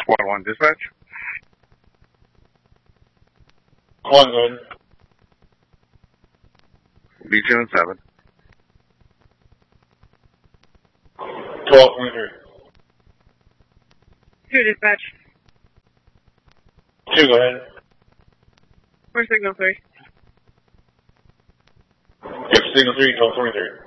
Squad 1 dispatch. Squad 1. Legion and 7. 1223. 2 dispatch. 2, go ahead. Where's signal 3? Signal 3, 1223.